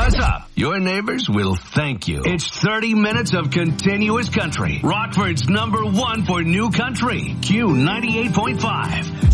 Buzz up. Your neighbors will thank you. It's 30 minutes of continuous country. Rockford's #1 for new country. Q 98.5.